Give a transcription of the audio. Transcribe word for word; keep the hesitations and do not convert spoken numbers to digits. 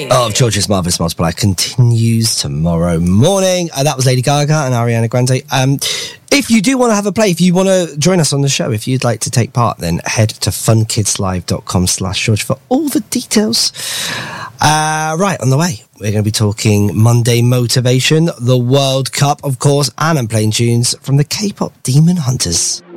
of George's Marvelous Multiplier continues tomorrow morning. Uh, that was Lady Gaga and Ariana Grande. Um, if you do want to have a play, if you want to join us on the show, if you'd like to take part, then head to funkidslive.com slash George for all the details. Uh, right, on the way, we're going to be talking Monday Motivation, the World Cup, of course, and I'm playing tunes from the K-pop Demon Hunters.